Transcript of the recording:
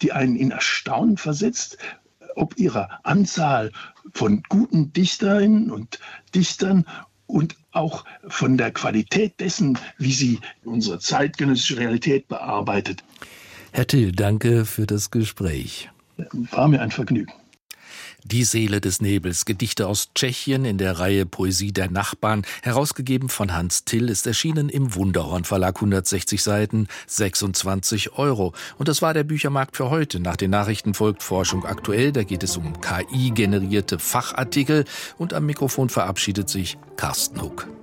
die einen in Erstaunen versetzt, ob ihrer Anzahl von guten Dichterinnen und Dichtern und auch von der Qualität dessen, wie sie unsere zeitgenössische Realität bearbeitet. Herr Till, danke für das Gespräch. War mir ein Vergnügen. Die Seele des Nebels, Gedichte aus Tschechien in der Reihe Poesie der Nachbarn, herausgegeben von Hans Till, ist erschienen im Wunderhorn Verlag, 160 Seiten, 26 €. Und das war der Büchermarkt für heute. Nach den Nachrichten folgt Forschung aktuell, da geht es um KI-generierte Fachartikel und am Mikrofon verabschiedet sich Carsten Huck.